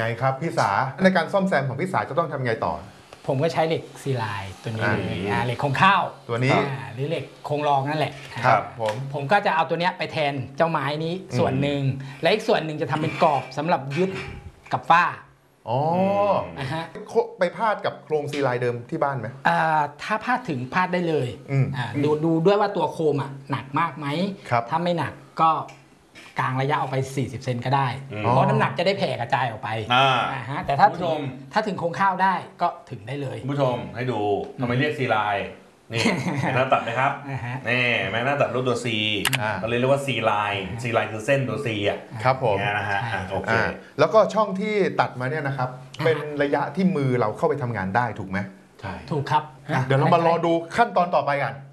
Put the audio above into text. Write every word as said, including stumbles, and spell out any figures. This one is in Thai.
ไงครับพี่สาในการซ่อมแซมของพี่สาจะต้องทำไงต่อผมก็ใช้เหล็กซีไลน์ตัวนี้เลยเหล็กโครงข้าวตัวนี้หรือเหล็กโครงรองนั่นแหละครับผมผมก็จะเอาตัวเนี้ยไปแทนเจ้าไม้นี้ส่วนหนึ่งและอีกส่วนหนึ่งจะทำเป็นกรอบสำหรับยึดกับฝ้าอ๋อนะฮะไปพาดกับโครงซีไลน์เดิมที่บ้านไหมอ่าถ้าพาดถึงพาดได้เลยอ่าดูดูด้วยว่าตัวโคมอ่ะหนักมากไหมถ้าไม่หนักก็กลางระยะออกไปสี่สิบเซนก็ได้เพราะน้ำหนักจะได้แผ่กระจายออกไปอ่าฮะแต่ถ้าถึงถ้าถึงโครงข้าวได้ก็ถึงได้เลยผู้ชมให้ดูทำไมเรียกซีไลน์นี่หน้าตัดไหมครับนี่แม่หน้าตัดรูปตัว C เราเรียกว่า C line C line คือเส้นตัว C อ่ะครับผมนะฮะโอเคแล้วก็ช่องที่ตัดมาเนี่ยนะครับเป็นระยะที่มือเราเข้าไปทำงานได้ถูกไหมใช่ถูกครับเดี๋ยวเรามารอดูขั้นตอนต่อไปกัน